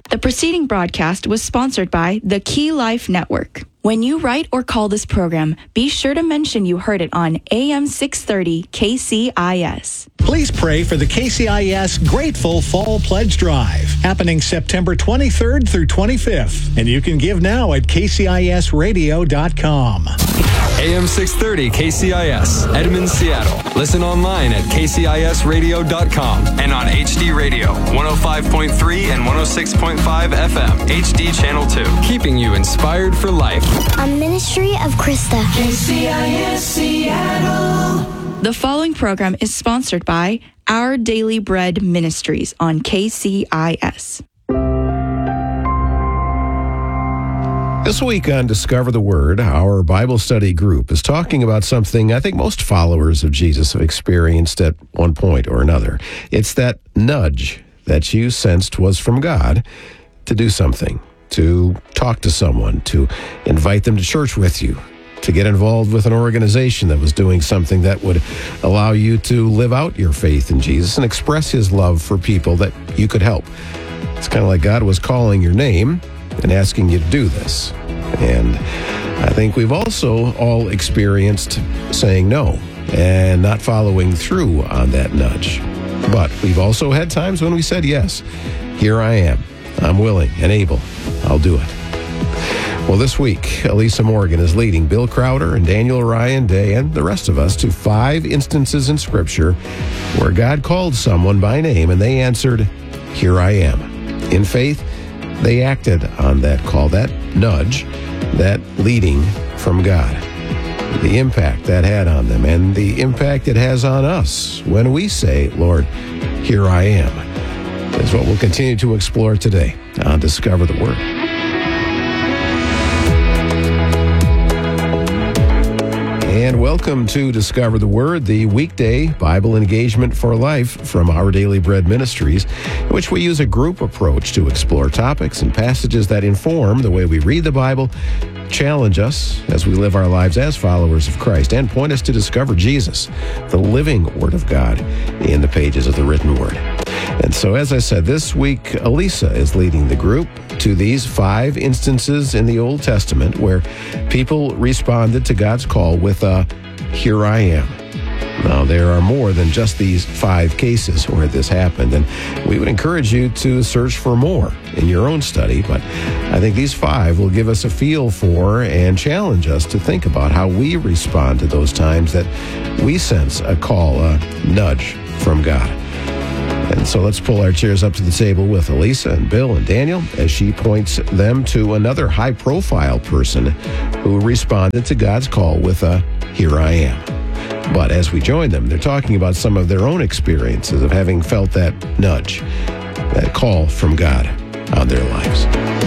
The preceding broadcast was sponsored by the Key Life Network. When you write or call this program, be sure to mention you heard it on AM 630 KCIS. Please pray for the KCIS Grateful Fall Pledge Drive, happening September 23rd through 25th. And you can give now at kcisradio.com. AM 630 KCIS, Edmond, Seattle. Listen online at kcisradio.com and on HD Radio, 105.3 and 106.5 FM, HD Channel 2. Keeping you inspired for life. A ministry of Krista. KCIS Seattle. The following program is sponsored by Our Daily Bread Ministries on KCIS. This week on Discover the Word, our Bible study group is talking about something I think most followers of Jesus have experienced at one point or another. It's that nudge that you sensed was from God to do something, to talk to someone, to invite them to church with you, to get involved with an organization that was doing something that would allow you to live out your faith in Jesus and express his love for people that you could help. It's kind of like God was calling your name and asking you to do this. And I think we've also all experienced saying no and not following through on that nudge. But we've also had times when we said yes. Here I am. I'm willing and able. I'll do it. Well, this week, Elisa Morgan is leading Bill Crowder and Daniel Ryan Day and the rest of us to 5 instances in Scripture where God called someone by name and they answered, "Here I am." In faith, they acted on that call, that nudge, that leading from God. The impact that had on them and the impact it has on us when we say, "Lord, here I am," is what we'll continue to explore today on Discover the Word. And welcome to Discover the Word, the weekday Bible engagement for life from Our Daily Bread Ministries, in which we use a group approach to explore topics and passages that inform the way we read the Bible, challenge us as we live our lives as followers of Christ, and point us to discover Jesus, the living Word of God, in the pages of the written Word. And so, as I said, this week, Elisa is leading the group to these 5 instances in the Old Testament where people responded to God's call with a, "Here I am." Now, there are more than just these 5 cases where this happened, and we would encourage you to search for more in your own study, but I think these 5 will give us a feel for and challenge us to think about how we respond to those times that we sense a call, a nudge from God. And so let's pull our chairs up to the table with Elisa and Bill and Daniel as she points them to another high-profile person who responded to God's call with a, "Here I am." But as we join them, they're talking about some of their own experiences of having felt that nudge, that call from God on their lives.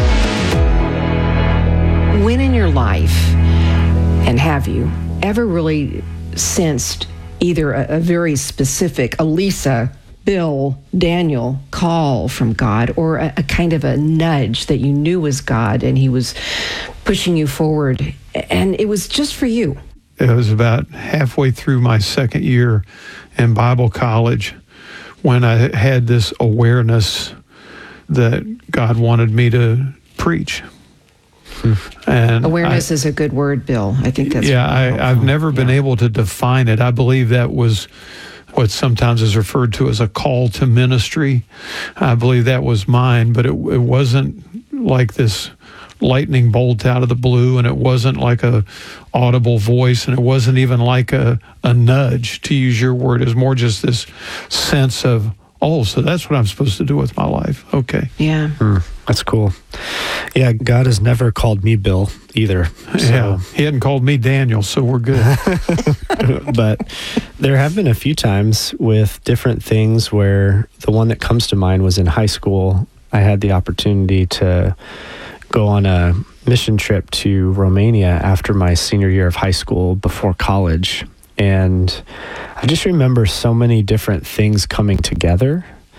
When in your life, and have you ever really sensed either a very specific Elisa, Bill, Daniel call from God, or a kind of a nudge that you knew was God and he was pushing you forward, and it was just for you? It was about halfway through my second year in Bible college when I had this awareness that God wanted me to preach. And awareness is a good word, Bill. I think that's I've never been able to define it. I believe that was what sometimes is referred to as a call to ministry. I believe that was mine, but it wasn't like this lightning bolt out of the blue, and it wasn't like a audible voice, and it wasn't even like a nudge, to use your word. It was more just this sense of, oh, so that's what I'm supposed to do with my life. Okay. Yeah. That's cool. Yeah, God has never called me Bill either. So. Yeah, he hadn't called me Daniel, so we're good. But there have been a few times with different things where the one that comes to mind was in high school. I had the opportunity to go on a mission trip to Romania after my senior year of high school before college. And I just remember so many different things coming together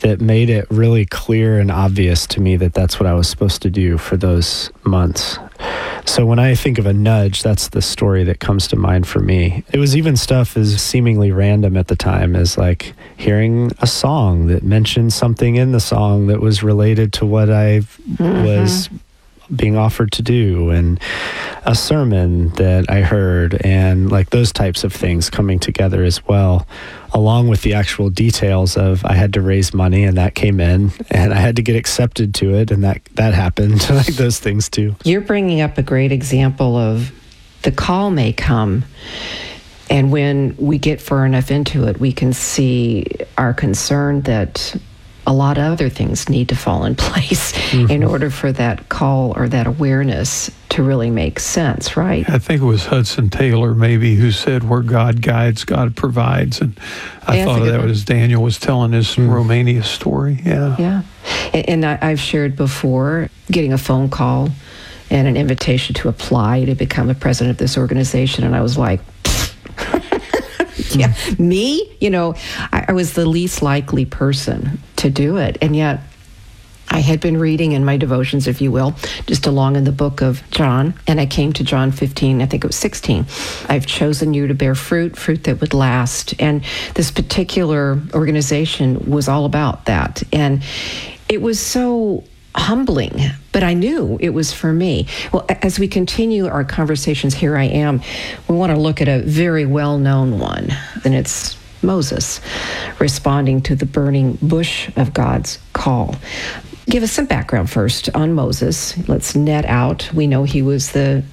that made it really clear and obvious to me that that's what I was supposed to do for those months. So when I think of a nudge, that's the story that comes to mind for me. It was even stuff as seemingly random at the time as like hearing a song that mentioned something in the song that was related to what I was being offered to do, and a sermon that I heard, and like those types of things coming together as well, along with the actual details of I had to raise money, and that came in, and I had to get accepted to it, and that happened. Like those things too. You're bringing up a great example of the call may come, and when we get far enough into it, we can see our concern that a lot of other things need to fall in place in order for that call or that awareness to really make sense, right? I think it was Hudson Taylor maybe who said, where God guides, God provides. And I thought of that as Daniel was telling his Romania story. Yeah. And I've shared before getting a phone call and an invitation to apply to become a president of this organization. And I was like, yeah, me? You know, I was the least likely person to do it. And yet I had been reading in my devotions, if you will, just along in the book of John. And I came to John 15, I think it was 16. I've chosen you to bear fruit that would last. And this particular organization was all about that. And it was so humbling, but I knew it was for me. Well, as we continue our conversations, Here I Am, we want to look at a very well-known one, and it's Moses responding to the burning bush of God's call. Give us some background first on Moses. Let's net out. We know he was the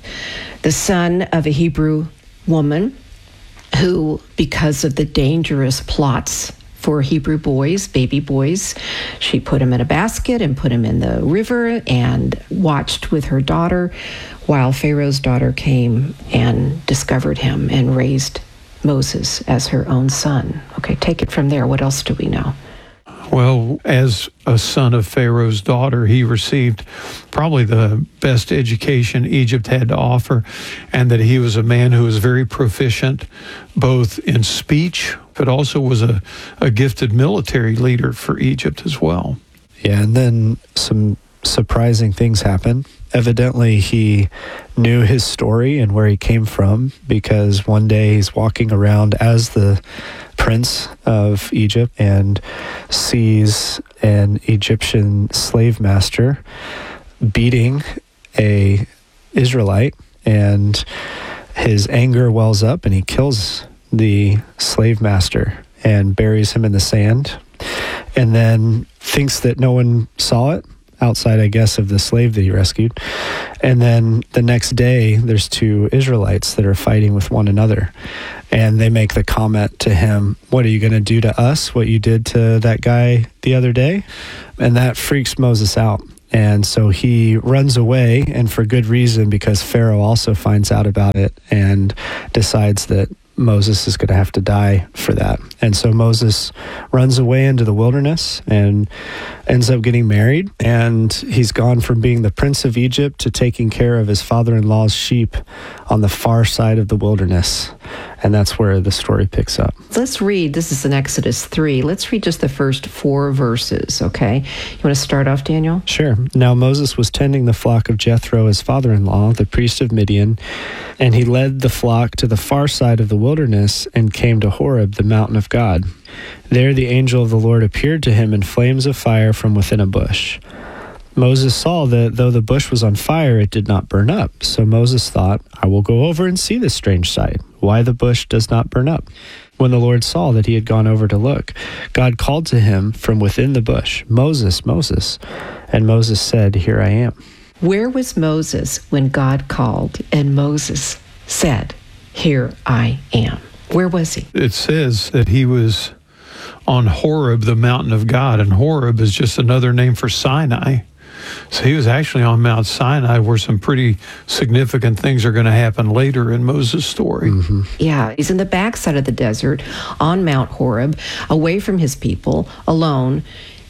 son of a Hebrew woman who, because of the dangerous plots for Hebrew boys, baby boys, she put him in a basket and put him in the river and watched with her daughter while Pharaoh's daughter came and discovered him and raised Moses as her own son. Okay, take it from there. What else do we know? Well, as a son of Pharaoh's daughter, he received probably the best education Egypt had to offer, and that he was a man who was very proficient both in speech, but also was a gifted military leader for Egypt as well. Yeah, and then some surprising things happen. Evidently, he knew his story and where he came from, because one day he's walking around as the prince of Egypt and sees an Egyptian slave master beating a Israelite, and his anger wells up and he kills the slave master and buries him in the sand, and then thinks that no one saw it outside, I guess, of the slave that he rescued. And then the next day, there's two Israelites that are fighting with one another. And they make the comment to him, what are you going to do to us, what you did to that guy the other day? And that freaks Moses out. And so he runs away, and for good reason, because Pharaoh also finds out about it and decides that Moses is going to have to die for that. And so Moses runs away into the wilderness and ends up getting married. And he's gone from being the prince of Egypt to taking care of his father-in-law's sheep on the far side of the wilderness. And that's where the story picks up. Let's read, this is in Exodus 3. Let's read just the first 4 verses, okay? You want to start off, Daniel? Sure. Now Moses was tending the flock of Jethro, his father-in-law, the priest of Midian, and he led the flock to the far side of the wilderness and came to Horeb, the mountain of God. There the angel of the Lord appeared to him in flames of fire from within a bush. Moses saw that though the bush was on fire, it did not burn up. So Moses thought, I will go over and see this strange sight, why the bush does not burn up. When the Lord saw that he had gone over to look, God called to him from within the bush, Moses, Moses. And Moses said, Here I am. Where was Moses when God called and Moses said, Here I am? Where was he? It says that he was on Horeb, the mountain of God, and Horeb is just another name for Sinai. So he was actually on Mount Sinai, where some pretty significant things are going to happen later in Moses' story. Mm-hmm. Yeah, he's in the backside of the desert on Mount Horeb, away from his people, alone,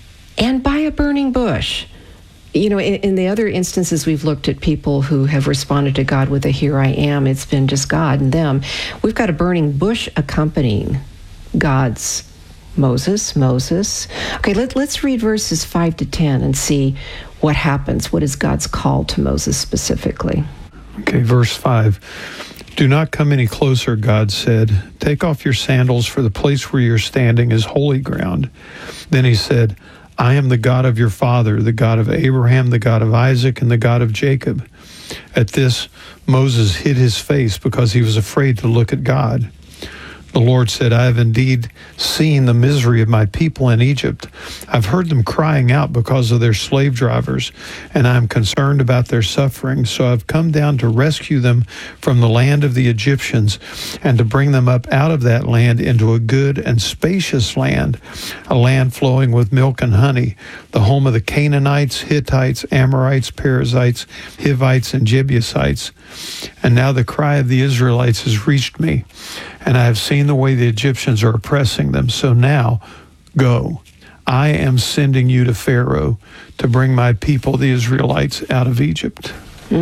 and by a burning bush. You know, in the other instances we've looked at people who have responded to God with a here I am, it's been just God and them. We've got a burning bush accompanying God's Moses. Okay, let's read verses 5 to 10 and see what happens. What is God's call to Moses specifically? Okay, verse 5. Do not come any closer, God said. Take off your sandals, for the place where you're standing is holy ground. Then he said, I am the God of your father, the God of Abraham, the God of Isaac, and the God of Jacob. At this, Moses hid his face because he was afraid to look at God. The Lord said, I have indeed seen the misery of my people in Egypt. I've heard them crying out because of their slave drivers, and I am concerned about their suffering. So I've come down to rescue them from the land of the Egyptians and to bring them up out of that land into a good and spacious land, a land flowing with milk and honey, the home of the Canaanites, Hittites, Amorites, Perizzites, Hivites, and Jebusites. And now the cry of the Israelites has reached me, and I have seen the way the Egyptians are oppressing them. So now, go. I am sending you to Pharaoh to bring my people, the Israelites, out of Egypt.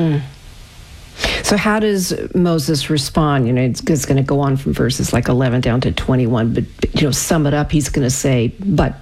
So how does Moses respond? It's going to go on from verses like 11 down to 21, but sum it up, he's going to say, but,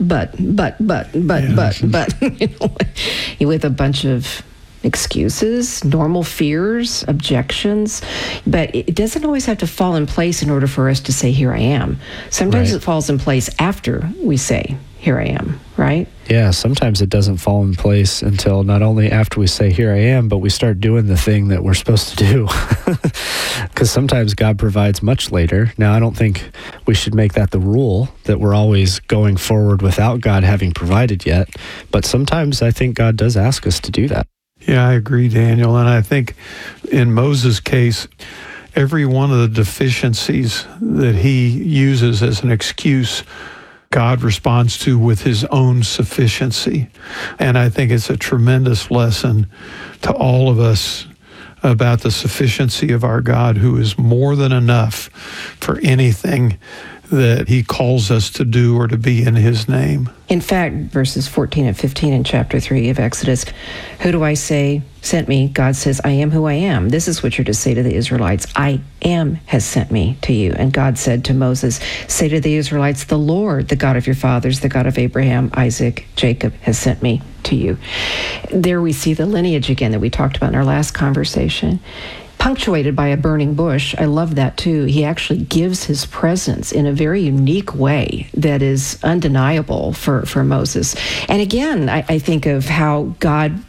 with a bunch of excuses, normal fears, objections, but it doesn't always have to fall in place in order for us to say, here I am. Sometimes it falls in place after we say, here I am, right? Yeah, sometimes it doesn't fall in place until not only after we say, here I am, but we start doing the thing that we're supposed to do. Because sometimes God provides much later. Now, I don't think we should make that the rule, that we're always going forward without God having provided yet. But sometimes I think God does ask us to do that. Yeah, I agree, Daniel. And I think in Moses' case, every one of the deficiencies that he uses as an excuse, God responds to with his own sufficiency. And I think it's a tremendous lesson to all of us about the sufficiency of our God, who is more than enough for anything that he calls us to do or to be in his name. In fact, verses 14 and 15 in chapter 3 of Exodus, who do I say sent me? God says, I am who I am. This is what you're to say to the Israelites. I am has sent me to you. And God said to Moses, say to the Israelites, the Lord, the God of your fathers, the God of Abraham, Isaac, Jacob, has sent me to you. There we see the lineage again that we talked about in our last conversation, punctuated by a burning bush. I love that too. He actually gives his presence in a very unique way that is undeniable for Moses. And again, I think of how God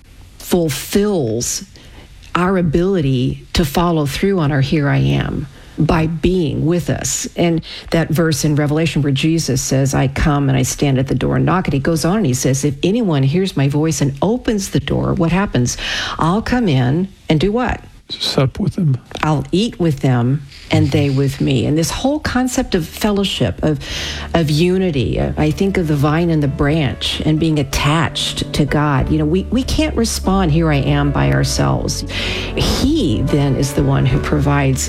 fulfills our ability to follow through on our here I am by being with us. And that verse in Revelation where Jesus says, I come and I stand at the door and knock, and he goes on and he says, if anyone hears my voice and opens the door, what happens? I'll come in and do what? Sup with them. I'll eat with them and they with me. And this whole concept of fellowship, of unity, I think of the vine and the branch and being attached to God. We can't respond, here I am, by ourselves. He then is the one who provides